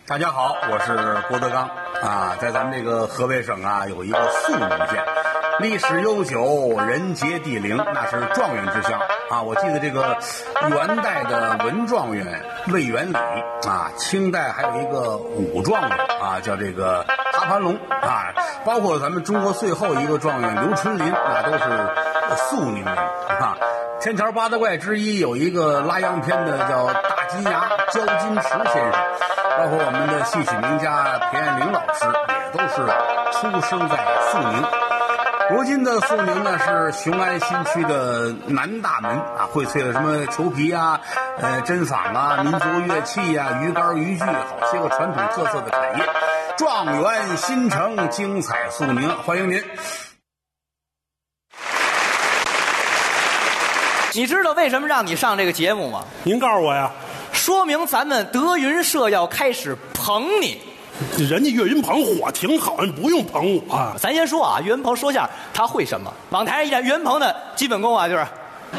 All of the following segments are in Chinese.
大家好，我是郭德纲啊，在咱们这个河北省啊，有一个肃宁县，历史悠久，人杰地灵，那是状元之乡啊。我记得这个元代的文状元魏元礼啊，清代还有一个武状元啊，叫这个哈盘龙啊，包括咱们中国最后一个状元刘春霖，那都是肃宁人啊。天桥八大怪之一有一个拉洋片的叫大金牙焦金池先生，包括我们的戏曲名家田艳玲老师也都是出生在肃宁。如今的肃宁呢是雄安新区的南大门啊，荟萃了什么裘皮啊、针坊啊、民族乐器啊、鱼竿渔具，好些个传统特色的产业。状元新城，精彩肃宁，欢迎您。 你知道为什么让你上这个节目吗？ 您告诉我呀。 说明咱们德云社要开始捧你。 人家岳云鹏火挺好，你不用捧我啊。 咱先说啊，岳云鹏说相声他会什么？往台上一站，岳云鹏的基本功啊就是，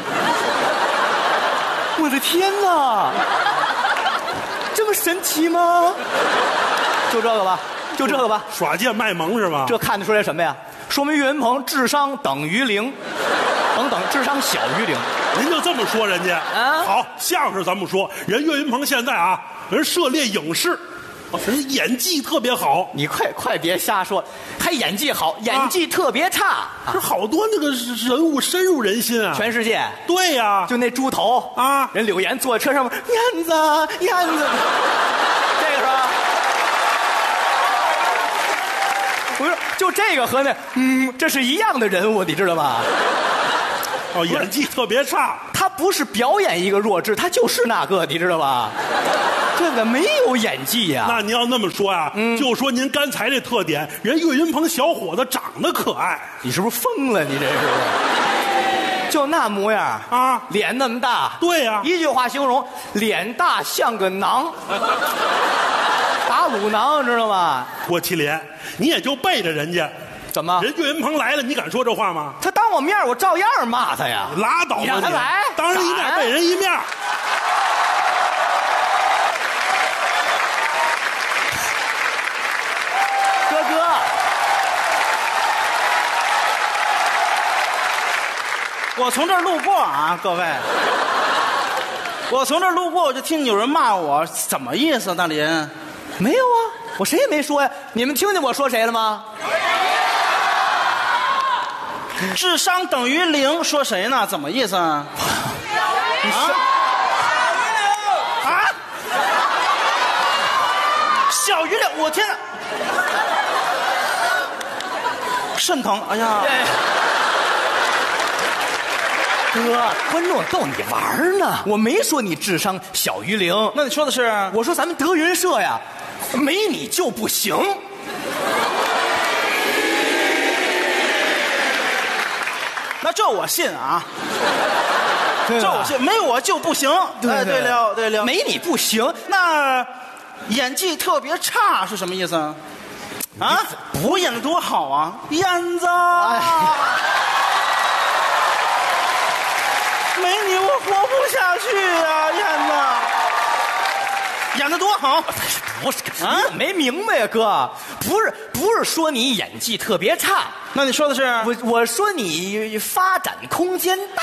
我的天哪，这么神奇吗？就这个吧，就这个吧。 耍贱卖萌是吧？ 这看得出来什么呀？说明岳云鹏智商等于0，等智商小于0。 您就这么说人家啊？ 好，相声咱们说，人岳云鹏现在啊，人涉猎影视，人演技特别好。 你快别瞎说，还演技好，演技特别差。 这好多那个人物深入人心啊！ 全世界。 对呀， 就那猪头啊， 人柳岩坐车上面，燕子，这个是吧？不是，就这个和那这是一样的人物，你知道吗？ 哦，演技特别差。 他不是表演一个弱智，他就是那个，你知道吧？这个没有演技呀。 那您要那么说呀，就说您刚才这特点，人岳云鹏小伙子长得可爱。 你是不是疯了？你这是不是？就那模样啊， 脸那么大。 对呀， 一句话形容，脸大像个囊，打卤囊，知道吗？ 郭麒麟，你也就背着人家。 怎么？ 人岳云鹏来了，你敢说这话吗？ 他当我面，我照样骂他呀！ 拉倒吧， 你让他来， 当人一面背人一面。 哥哥， 我从这儿路过啊，各位，我从这儿路过，我就听有人骂我，怎么意思？那里人没有啊，我谁也没说呀。你们听见我说谁了吗？ 智商等于0，说谁呢？怎么意思啊？啊？小于0，我天哪！肾疼，哎呀！ 哥，观众逗你玩呢，我没说你智商小于0。 那你说的是？ 我说咱们德云社呀，没你就不行。 那这我信啊，这我信，没我就不行。哎，对了对了， 没你不行。 那演技特别差是什么意思啊？啊，我演的多好啊，燕子，没你我活不下去啊，燕子，演的多好。 不是啊，没明白呀，哥，不是说你演技特别差， 那你说的是？ 我说你发展空间大。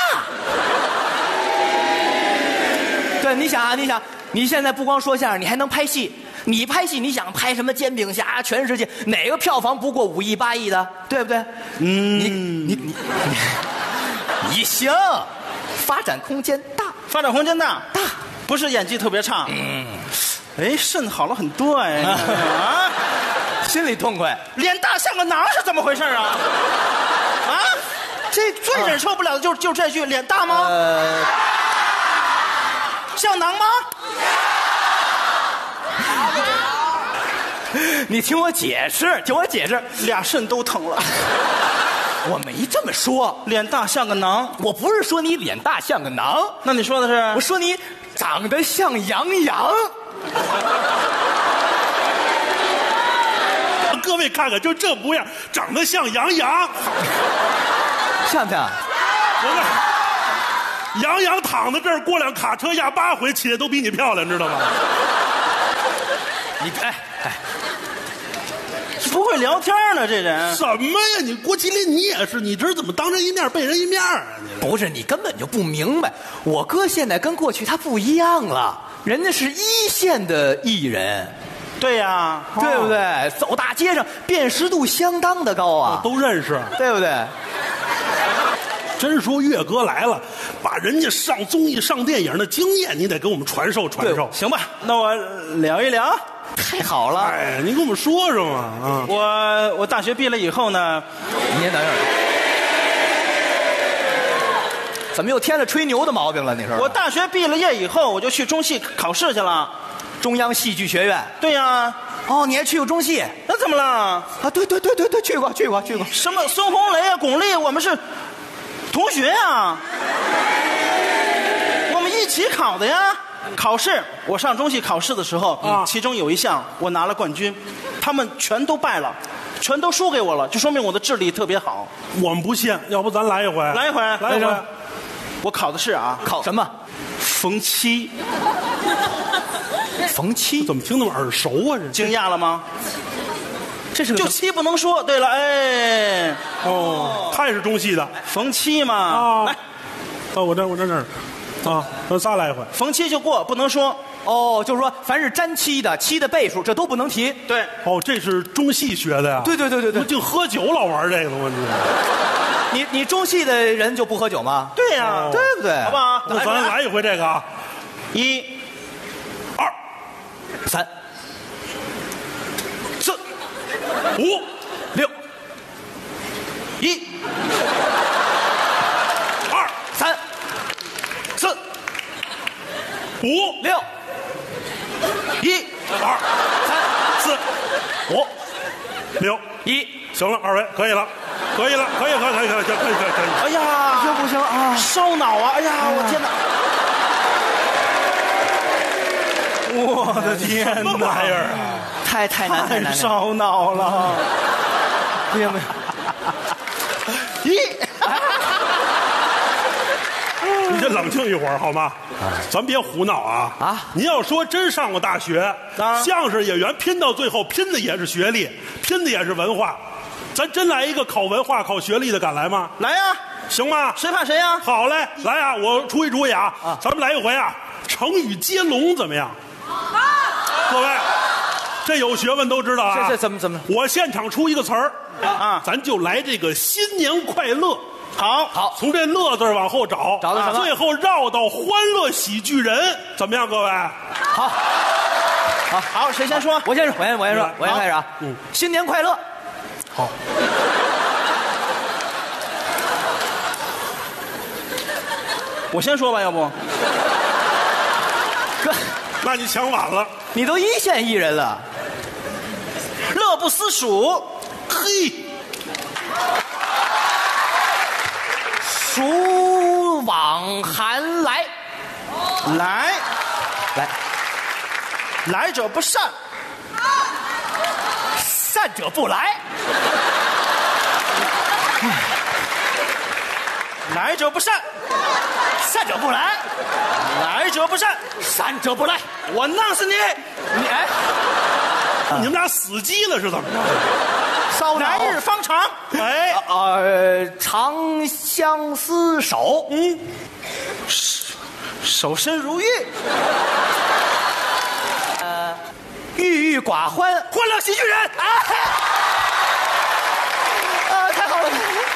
对，你想啊，你现在不光说相声，你还能拍戏。你拍戏，你想拍什么煎饼侠？全世界哪个票房不过5亿8亿的，对不对？你行，发展空间大， 发展空间大，不是演技特别差。哎，肾好了很多哎，啊， 心里痛快。 脸大像个囊是怎么回事啊？啊，这最忍受不了的就这句，脸大吗？像囊吗？ 你听我解释， 俩肾都疼了。 我没这么说， 脸大像个囊。 我不是说你脸大像个囊， 那你说的是？ 我说你长得像杨洋。 各位看看，就这模样，长得像杨洋， 像不像？ 不是，杨洋躺在这儿，过辆卡车压8回起来都比你漂亮，知道吗？ 你不会聊天呢，这人。 什么呀？你郭麒麟，你也是，你这怎么当人一面背人一面啊？你不是你根本就不明白，我哥现在跟过去他不一样了，人家是一线的艺人， 对呀， 对不对？走大街上辨识度相当的高啊， 都认识。 对不对？ 真说岳哥来了，把人家上综艺、上电影的经验，你得给我们传授传授。 行吧， 那我聊一聊。 太好了。 哎，你跟我们说说嘛啊！ 我大学毕了以后呢， 你先等一会儿，怎么又添了吹牛的毛病了？你说我大学毕了业以后，我就去中戏考试去了。 中央戏剧学院？ 对呀。 哦，你还去过中戏？ 那怎么了？ 啊，对，去过。 什么孙红雷啊、巩俐，我们是同学呀，我们一起考的呀。考试，我上中戏考试的时候，其中有一项我拿了冠军，他们全都败了，全都输给我了，就说明我的智力特别好。 我们不信，要不咱来一回？ 来一回。我考的是考什么？ 冯七。 冯七怎么听那么耳熟啊？这惊讶了吗？ 这是个就七不能说。对了，哎， 哦，他也是中戏的。 冯七嘛，来， 我这儿，啊，咱仨来一回。 冯七就过，不能说。 哦，就是说，凡是沾七的，七的倍数，这都不能提。 对。 哦，这是中戏学的呀？ 对。 我净喝酒老玩这个了， 你中戏的人就不喝酒吗？ 对呀， 对不对？ 好不好？ 那咱来一回这个啊 ，1、2、 3、4、 5、 6、 1、 2、3、4、 5、 6、 1、 2、3、4、5、6、 1。 行了，二位可以了，可以。 哎呀， 这不行啊， 烧脑啊！哎呀，我天哪！我的天哪！ 什么玩意儿啊？ 太难， 烧脑了。 不行， 你先冷静一会儿好吗？咱别胡闹啊！ 啊！ 您要说真上过大学， 啊相声演员拼到最后，拼的也是学历，拼的也是文化。咱真来一个考文化、考学历的，敢来吗？ 来呀， 行吗？ 谁怕谁呀？ 好嘞，来啊！我出一主意啊，咱们来一回啊，成语接龙怎么样？各位，这有学问都知道啊。 这怎么？ 我现场出一个词儿啊咱就来这个新年快乐。 好， 从这乐字儿往后找， 找到什么最后绕到欢乐喜剧人，怎么样，各位？ 好，谁先说？ 我先说，我先开始啊。新年快乐。 好， 我先说吧，要不？ 哥， 那你抢晚了。 你都一线艺人了， 乐不思蜀， 嘿， 暑往寒来， 来者不善， 善者不来。 来者不善， 善者不来， 来者不善， 善者不来。 我弄死你！ 你哎， 你们俩死机了是怎么着？ 烧脑来日方长，哎， 长相厮守， 守身如玉， 郁郁寡欢， 欢乐喜剧人。 太好了！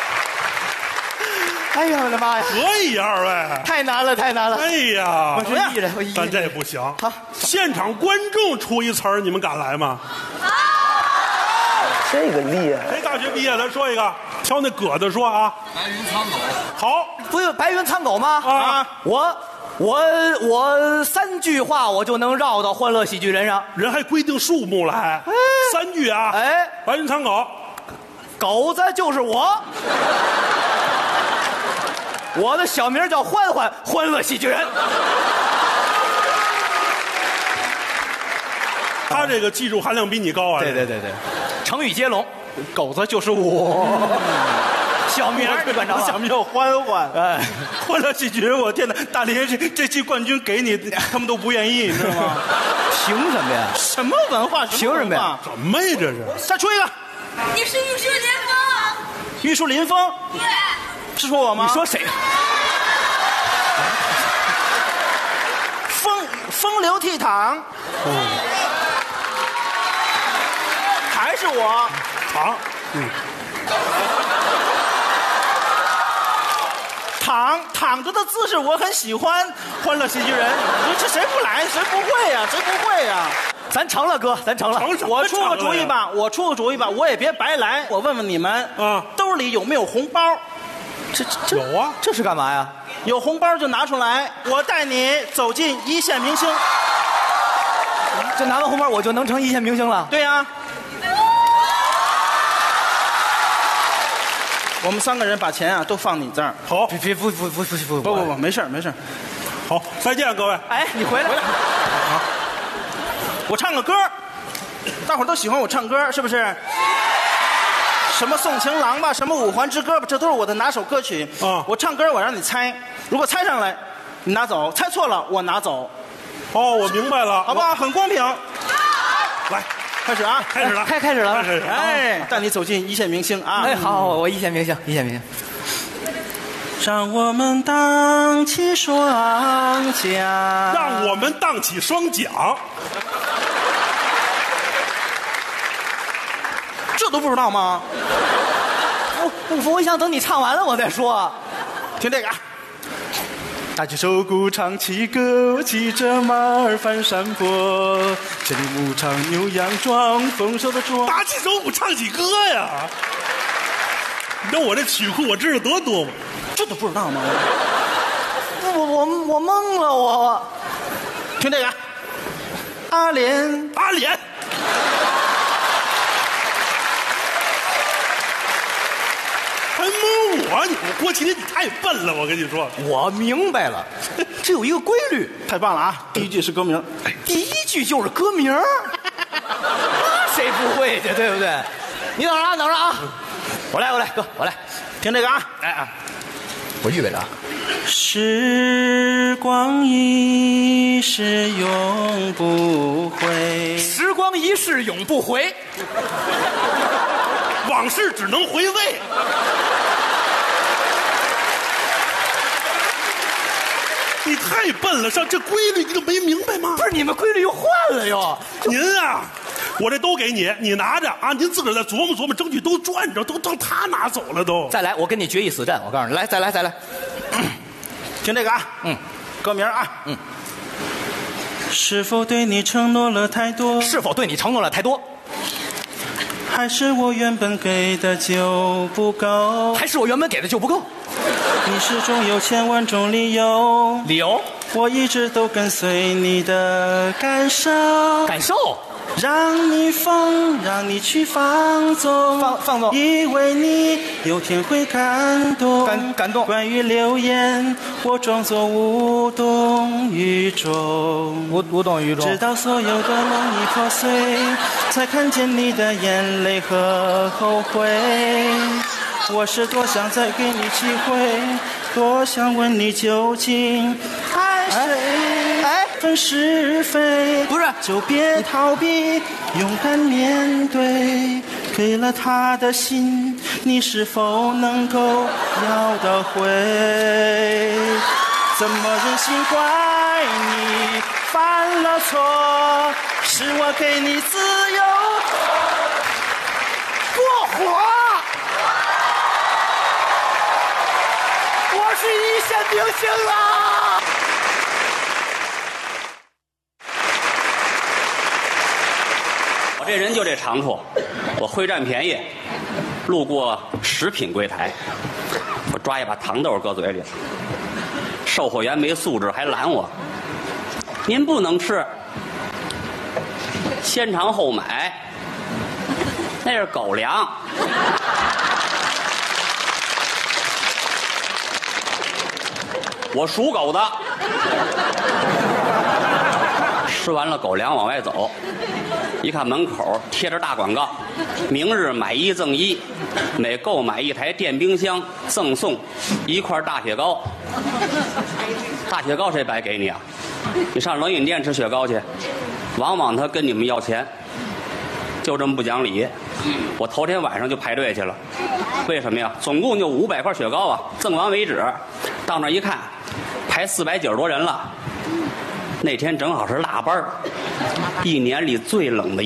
哎呀，我的妈呀！ 可以呀，二位。 太难了，太难了！ 哎呀， 我是艺人，我艺但人。 这不行。 好， 现场观众出一词儿，你们敢来吗？ 这个厉害！ 谁大学毕业？咱说一个，挑那葛的说啊。 白云苍狗， 好，不是白云苍狗吗？ 啊， 我3句话我就能绕到欢乐喜剧人上。 人还规定数目来，3句啊。 哎， 白云苍狗， 狗子就是我，我的小名叫欢欢，欢乐喜剧人。 他这个技术含量比你高啊。 对，成语接龙，狗子就是我。 小名儿你管着吗？ 小名叫欢欢。 哎， 欢乐喜剧人，我天哪！大连这期冠军给你，他们都不愿意，你知道吗？ 凭什么呀？ 什么文化？ 凭什么呀？ 什么呀？这是？ 再出一个。 你是玉树临风。 玉树临风。 对。 是说我吗？ 你说谁？ 风流倜傥。还是我。 好。 躺着的姿势我很喜欢。欢乐喜剧人，这谁不来？谁不会呀？谁不会呀？ 咱成了，哥，咱成了。 我出个主意吧，我也别白来。我问问你们，兜里有没有红包？ 这有啊， 这是干嘛呀？ 有红包就拿出来，我带你走进一线明星。 这拿完红包我就能成一线明星了？ 对呀。我们3个人把钱啊都放你这儿。 好， 不，没事没事。 好，再见各位。 哎，你回来。 好，我唱个歌，大伙儿都喜欢我唱歌，是不是？什么送情郎吧，什么五环之歌吧，这都是我的拿手歌曲。我唱歌我让你猜，如果猜上来，你拿走；猜错了，我拿走。 哦，我明白了， 好不好？很公平。 来。 开始啊！ 开始了， 开始了！ 哎，带你走进一线明星啊！ 哎，好，我一线明星，一线明星。 让我们荡起双桨， 让我们荡起双桨。 这都不知道吗？ 我想等你唱完了我再说。 听这个啊。打起手鼓，唱起歌，骑着马儿翻山坡，千里牧场牛羊壮，丰收的壮。 打起手鼓，唱起歌呀！你知道我这曲库我知道多多吗？ 这都不知道吗？ 我懵了，我。 听这个，阿莲， 阿莲。还蒙我？你郭麒麟，你太笨了！我跟你说， 我明白了，这有一个规律。 太棒了啊！第一句是歌名， 第一句就是歌名，那谁不会去，对不对？你等着啊，等着啊！我来，哥，我来， 听这个啊！ 哎，我预备着啊。 时光一逝永不回， 时光一逝永不回， 往事只能回味。你太笨了，上这规律你都没明白吗？ 不是，你们规律又换了又。 您啊，我这都给你，你拿着啊，您自个儿再琢磨琢磨，争取都赚着，都让他拿走了都。 再来，我跟你决一死战，我告诉你，来，再来。 听这个啊，歌名啊，是否对你承诺了太多？ 是否对你承诺了太多？ 还是我原本给的就不够？ 还是我原本给的就不够？ 你始终有千万种理由， 理由？ 我一直都跟随你的感受， 感受。 让你疯，让你去放纵， 放纵， 以为你有天会感动， 感动。 关于流言，我装作无动于衷， 无动于衷。 直到所有的梦已破碎，才看见你的眼泪和后悔。我是多想再给你机会，多想问你究竟爱谁？分是非， 不是， 就别逃避，勇敢面对。给了他的心，你是否能够要得回？怎么忍心怪你犯了错？是我给你自由过火。 我是一线明星啊！ 我这人就这长处，我会占便宜。路过食品柜台，我抓一把糖豆搁嘴里了，售货员没素质还拦我，您不能吃，先尝后买，那是狗粮。我属狗的， 吃完了狗粮往外走，一看门口贴着大广告，明日买1赠1，每购买1台电冰箱赠送1块大雪糕。大雪糕谁白给你啊？你上冷饮店吃雪糕去，往往他跟你们要钱，就这么不讲理。我头天晚上就排队去了，为什么呀？总共就500块雪糕啊，赠完为止。到那一看，排490多人了。那天正好是腊八，1年里最冷的